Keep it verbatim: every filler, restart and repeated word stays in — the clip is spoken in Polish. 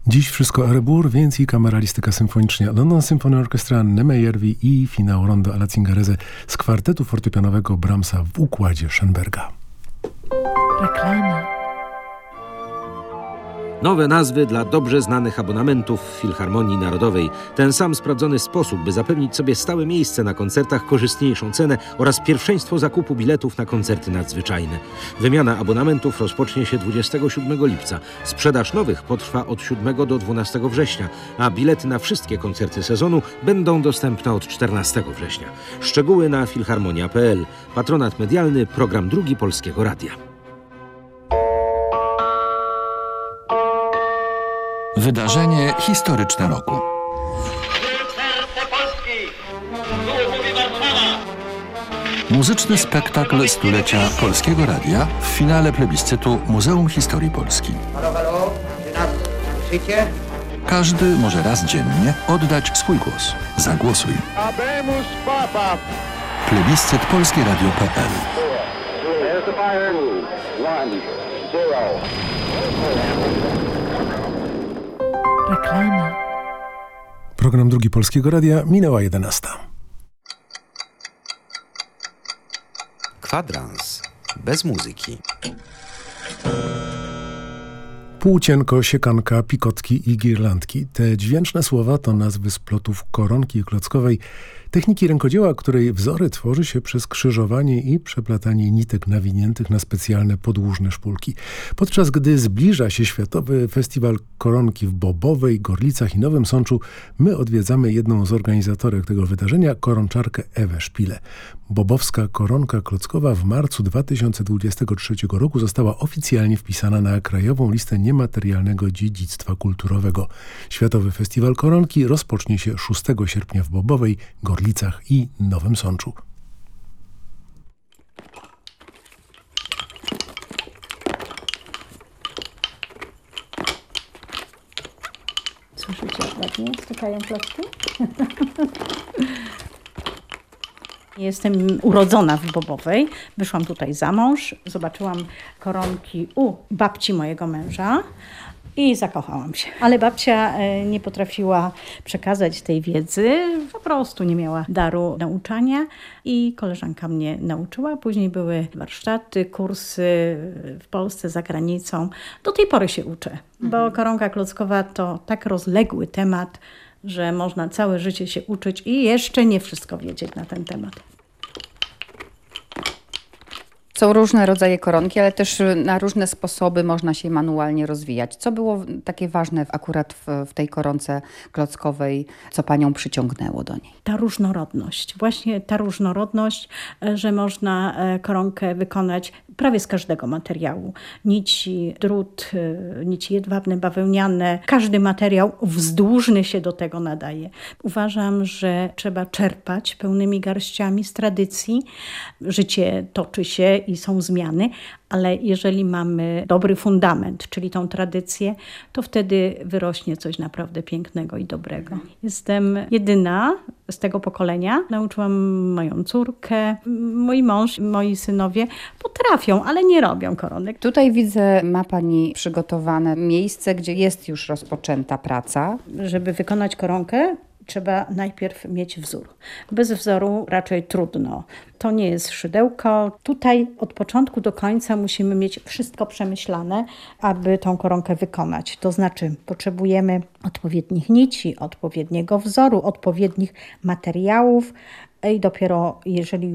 Dziś wszystko Erebur, więc i kameralistyka symfoniczna London Symphony Orchestra, Nemejerwi i finał Rondo alla Zingarese z kwartetu fortepianowego Brahmsa w układzie Schönberga. Reklama. Nowe nazwy dla dobrze znanych abonamentów w Filharmonii Narodowej. Ten sam sprawdzony sposób, by zapewnić sobie stałe miejsce na koncertach, korzystniejszą cenę oraz pierwszeństwo zakupu biletów na koncerty nadzwyczajne. Wymiana abonamentów rozpocznie się dwudziestego siódmego lipca. Sprzedaż nowych potrwa od siódmego do dwunastego września, a bilety na wszystkie koncerty sezonu będą dostępne od czternastego września. Szczegóły na filharmonia kropka p l. Patronat medialny, program Drugi Polskiego Radia. Wydarzenie historyczne roku. Muzyczny spektakl stulecia Polskiego Radia w finale plebiscytu Muzeum Historii Polski. Każdy może raz dziennie oddać swój głos. Zagłosuj. Plebiscyt polskie radio kropka p l. Reklama. Program Drugi Polskiego Radia, minęła jedenasta. Kwadrans bez muzyki. Półcienko, siekanka, pikotki i girlandki. Te dźwięczne słowa to nazwy splotów koronki klockowej, techniki rękodzieła, której wzory tworzy się przez krzyżowanie i przeplatanie nitek nawiniętych na specjalne podłużne szpulki. Podczas gdy zbliża się Światowy Festiwal Koronki w Bobowej, Gorlicach i Nowym Sączu, my odwiedzamy jedną z organizatorek tego wydarzenia, koronczarkę Ewę Szpilę. Bobowska koronka klockowa w marcu dwa tysiące dwudziestego trzeciego roku została oficjalnie wpisana na Krajową Listę Niematerialnego Dziedzictwa Kulturowego. Światowy Festiwal Koronki rozpocznie się szóstego sierpnia w Bobowej, Gorlicach i Nowym Sączu. Słyszycie, jak ładnie stukają klocki? Jestem urodzona w Bobowej. Wyszłam tutaj za mąż. Zobaczyłam koronki u babci mojego męża i zakochałam się. Ale babcia nie potrafiła przekazać tej wiedzy. Po prostu nie miała daru nauczania i koleżanka mnie nauczyła. Później były warsztaty, kursy w Polsce, za granicą. Do tej pory się uczę, bo koronka klockowa to tak rozległy temat, że można całe życie się uczyć i jeszcze nie wszystko wiedzieć na ten temat. Są różne rodzaje koronki, ale też na różne sposoby można się manualnie rozwijać. Co było takie ważne akurat w, w tej koronce klockowej, co panią przyciągnęło do niej? Ta różnorodność. Właśnie ta różnorodność, że można koronkę wykonać prawie z każdego materiału. Nici, drut, nici jedwabne, bawełniane. Każdy materiał wzdłużny się do tego nadaje. Uważam, że trzeba czerpać pełnymi garściami z tradycji. Życie toczy się i są zmiany, ale jeżeli mamy dobry fundament, czyli tą tradycję, to wtedy wyrośnie coś naprawdę pięknego i dobrego. Jestem jedyna z tego pokolenia. Nauczyłam moją córkę, mój mąż, moi synowie potrafią, ale nie robią koronek. Tutaj widzę, ma pani przygotowane miejsce, gdzie jest już rozpoczęta praca. Żeby wykonać koronkę, trzeba najpierw mieć wzór. Bez wzoru raczej trudno. To nie jest szydełko. Tutaj od początku do końca musimy mieć wszystko przemyślane, aby tą koronkę wykonać. To znaczy potrzebujemy odpowiednich nici, odpowiedniego wzoru, odpowiednich materiałów i dopiero jeżeli